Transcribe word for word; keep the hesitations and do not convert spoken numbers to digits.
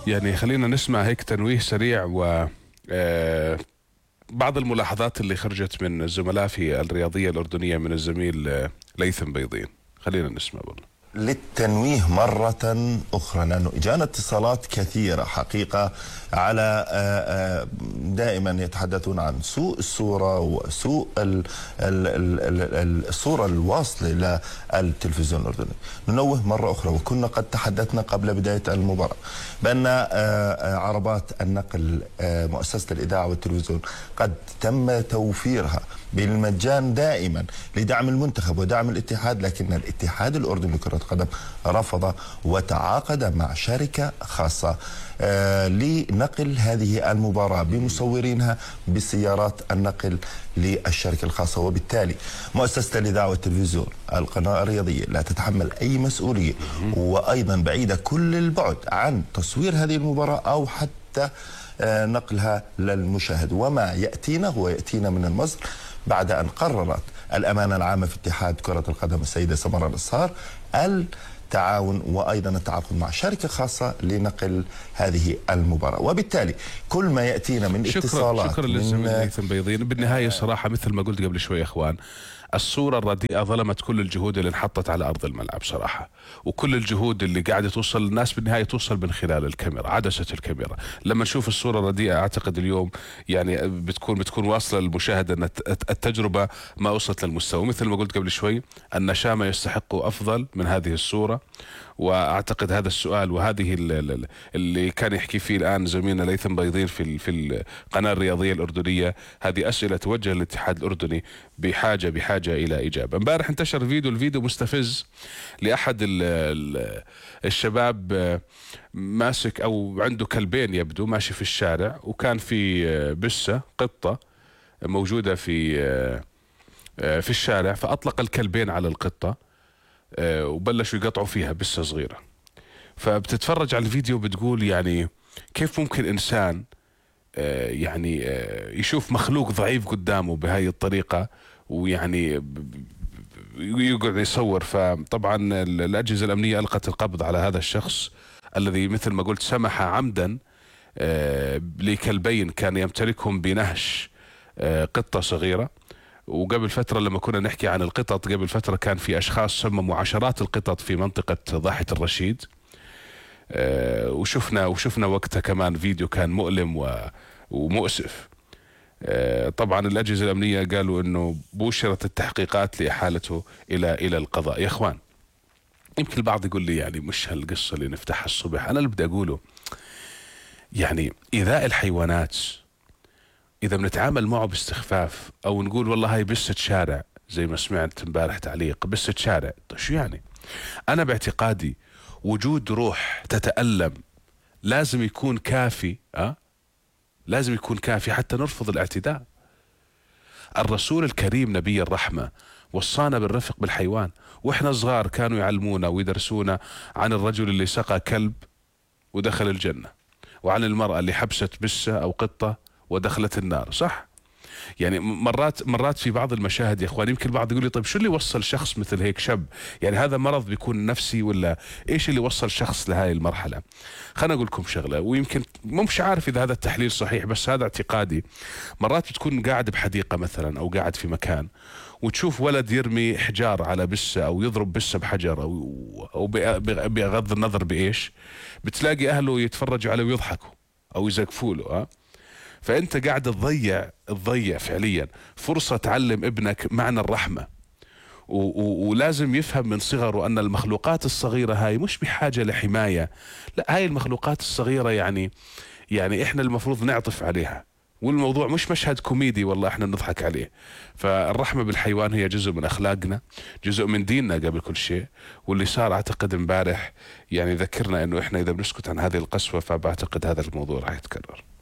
يعني خلينا نسمع هيك تنويه سريع و آه، بعض الملاحظات اللي خرجت من الزملاء في الرياضية الأردنية من الزميل آه، ليثم بيضين. خلينا نسمع والله. للتنويه مرة أخرى، لأنه إجانا اتصالات كثيرة حقيقة على دائما يتحدثون عن سوء الصورة وسوء الصورة الواصلة للتلفزيون الأردني. ننوه مرة أخرى، وكنا قد تحدثنا قبل بداية المباراة بأن عربات النقل مؤسسة الإذاعة والتلفزيون قد تم توفيرها بالمجان دائما لدعم المنتخب ودعم الاتحاد، لكن الاتحاد الأردني لكرة القدم رفض وتعاقد مع شركة خاصة آه لنقل هذه المباراة بمصورينها بسيارات النقل للشركة الخاصة، وبالتالي مؤسسة الإذاعة والتلفزيون القناة الرياضية لا تتحمل أي مسؤولية، وأيضا بعيدة كل البعد عن تصوير هذه المباراة أو حتى آه نقلها للمشاهد. وما يأتينا هو يأتينا من المصدر بعد أن قررت الأمانة العامة في اتحاد كرة القدم السيدة سمرة نصار التعاون وأيضا التعاقد مع شركة خاصة لنقل هذه المباراة، وبالتالي كل ما يأتينا من شكرا اتصالات شكرا للزميل ليثم بيضين. بالنهاية صراحة مثل ما قلت قبل شوي يا إخوان، الصورة الرديئة ظلمت كل الجهود اللي انحطت على أرض الملعب صراحة، وكل الجهود اللي قاعدة توصل للناس بالنهاية توصل من خلال الكاميرا، عدسة الكاميرا. لما نشوف الصورة الرديئة أعتقد اليوم يعني بتكون بتكون واصلة للمشاهد أن التجربة ما وصلت للمستوى. مثل ما قلت قبل شوي، النشامة يستحقوا أفضل من هذه الصورة، واعتقد هذا السؤال وهذه اللي كان يحكي فيه الان زميلنا ليثم بيضين في في القناه الرياضيه الاردنيه، هذه اسئله توجه للاتحاد الاردني بحاجه بحاجه الى اجابه. امبارح انتشر فيديو، الفيديو مستفز لاحد الشباب ماسك او عنده كلبين يبدو ماشي في الشارع، وكان في بسه قطه موجوده في في الشارع، فاطلق الكلبين على القطه وبلشوا يقطعوا فيها بسة صغيرة. فبتتفرج على الفيديو بتقول يعني كيف ممكن إنسان يعني يشوف مخلوق ضعيف قدامه بهاي الطريقة ويعني يقعد يصور. فطبعا الأجهزة الأمنية ألقت القبض على هذا الشخص الذي مثل ما قلت سمح عمدا لكلبين كان يمتلكهم بنهش قطة صغيرة. وقبل فترة لما كنا نحكي عن القطط، قبل فترة كان في أشخاص سمموا عشرات القطط في منطقة ضاحية الرشيد، أه وشفنا وشفنا وقتها كمان فيديو كان مؤلم ومؤسف. أه طبعا الأجهزة الأمنية قالوا إنه بوشرت التحقيقات لإحالته إلى إلى القضاء. يا إخوان، يمكن البعض يقول لي يعني مش هالقصة اللي نفتحها الصبح. أنا اللي بدي أقوله يعني إيذاء الحيوانات إذا بنتعامل معه باستخفاف أو نقول والله هاي بسة شارع زي ما سمعت امبارح تعليق بسة شارع، طيب شو يعني؟ أنا باعتقادي وجود روح تتألم لازم يكون كافي، أه؟ لازم يكون كافي حتى نرفض الاعتداء. الرسول الكريم نبي الرحمة وصانا بالرفق بالحيوان، وإحنا صغار كانوا يعلمونا ويدرسونا عن الرجل اللي سقى كلب ودخل الجنة، وعن المرأة اللي حبست بسة أو قطة ودخلت النار، صح؟ يعني مرات مرات في بعض المشاهد يا اخوان يمكن البعض يقول لي طيب شو اللي وصل شخص مثل هيك شاب، يعني هذا مرض بيكون نفسي ولا ايش اللي وصل شخص لهذه المرحله؟ خليني اقول لكم شغله، ويمكن مش عارف اذا هذا التحليل صحيح بس هذا اعتقادي. مرات بتكون قاعد بحديقه مثلا او قاعد في مكان وتشوف ولد يرمي حجار على بسه او يضرب بسه بحجر او او بغض النظر بايش، بتلاقي اهله يتفرجوا عليه ويضحكوا او يزقفوا له. ها، فأنت قاعد تضيع تضيع فعليا فرصة تعلم ابنك معنى الرحمة، ولازم يفهم من صغره أن المخلوقات الصغيرة هاي مش بحاجة لحماية، لا، هاي المخلوقات الصغيرة يعني يعني إحنا المفروض نعطف عليها، والموضوع مش مشهد كوميدي والله إحنا نضحك عليه. فالرحمة بالحيوان هي جزء من أخلاقنا، جزء من ديننا قبل كل شيء. واللي صار أعتقد امبارح يعني ذكرنا إنه إحنا إذا بنسكت عن هذه القسوة فبعتقد هذا الموضوع راح يتكرر.